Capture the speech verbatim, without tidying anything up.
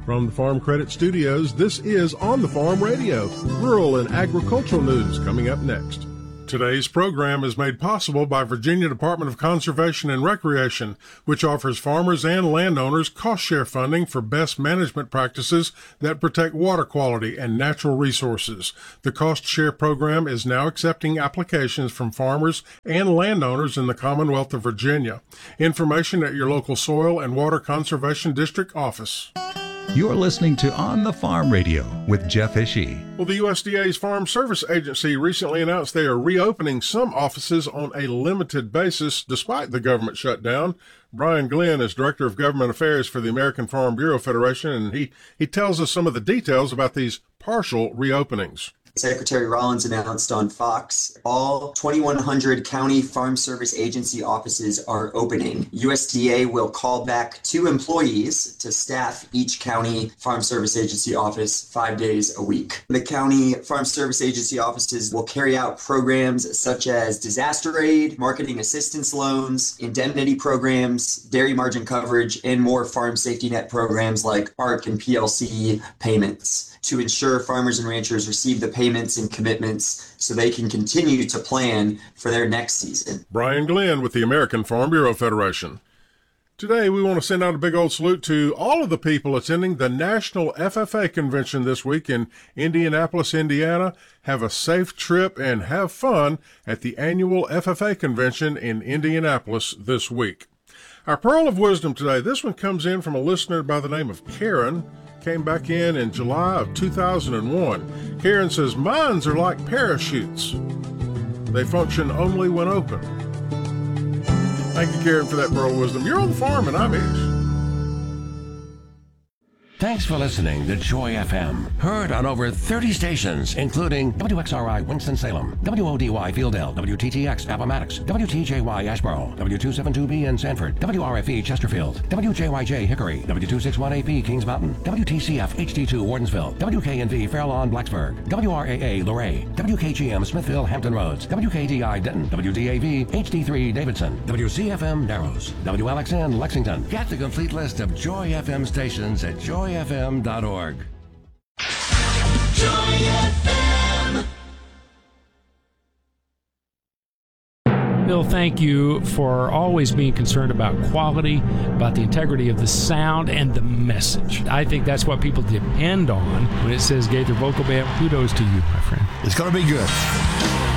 From the Farm Credit Studios, this is On the Farm Radio, rural and agricultural news coming up next. Today's program is made possible by Virginia Department of Conservation and Recreation, which offers farmers and landowners cost-share funding for best management practices that protect water quality and natural resources. The cost-share program is now accepting applications from farmers and landowners in the Commonwealth of Virginia. Information at your local Soil and Water Conservation District office. You're listening to On the Farm Radio with Jeff Ishii. Well, the U S D A's Farm Service Agency recently announced they are reopening some offices on a limited basis despite the government shutdown. Brian Glenn is Director of Government Affairs for the American Farm Bureau Federation, and he, he tells us some of the details about these partial reopenings. Secretary Rollins announced on Fox, all twenty-one hundred county farm service agency offices are opening. U S D A will call back two employees to staff each county farm service agency office five days a week. The county farm service agency offices will carry out programs such as disaster aid, marketing assistance loans, indemnity programs, dairy margin coverage, and more farm safety net programs like A R C and P L C payments to ensure farmers and ranchers receive the payments and commitments so they can continue to plan for their next season. Brian Glenn with the American Farm Bureau Federation. Today, we want to send out a big old salute to all of the people attending the National F F A Convention this week in Indianapolis, Indiana. Have a safe trip and have fun at the annual F F A Convention in Indianapolis this week. Our Pearl of Wisdom today, this one comes in from a listener by the name of Karen. Came back in in July of two thousand one. Karen says, mines are like parachutes. They function only when open. Thank you, Karen, for that Pearl of Wisdom. You're on the farm, and I'm Ish. Thanks for listening to Joy F M. Heard on over thirty stations, including W X R I Winston-Salem, W O D Y Fieldale, W T T X Appomattox, W T J Y Asheboro, W two seventy-two B in Sanford, W R F E Chesterfield, W J Y J Hickory, W two sixty-one A P Kings Mountain, W T C F H D two Wardensville, W K N V Fairlawn Blacksburg, W R A A Luray, W K G M Smithville Hampton Roads, W K D I Denton, W D A V H D three Davidson, W C F M Narrows, W L X N Lexington. Get the complete list of Joy F M stations at joy f m dot org. Joy F M. Bill, thank you for always being concerned about quality, about the integrity of the sound and the message. I think that's what people depend on when it says Gaither Vocal Band. Kudos to you, my friend. It's going to be good.